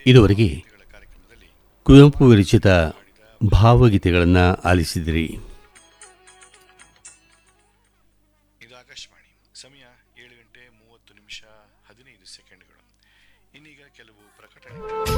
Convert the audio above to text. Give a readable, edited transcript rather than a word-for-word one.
ಇದುವರೆಗೆ ಕುವೆಂಪು ವಿರಚಿತ ಭಾವಗೀತೆಗಳನ್ನು ಆಲಿಸಿದಿರಿ. ಸಮಯ 7:30:15 ಇನ್ನೀಗ ಕೆಲವು ಪ್ರಕಟಣೆಗಳು.